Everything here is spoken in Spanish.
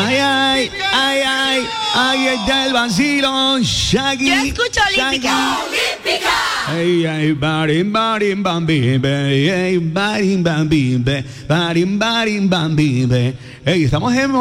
Ay, ay, ay, ay, ay, está el vacilón, Shaggy. Yo escucho Olímpica. Ay, ay, barim, barim, bam, bimbe, ay, barim, bam, bimbe, barim, barim, bam, bimbe. Ey, estamos en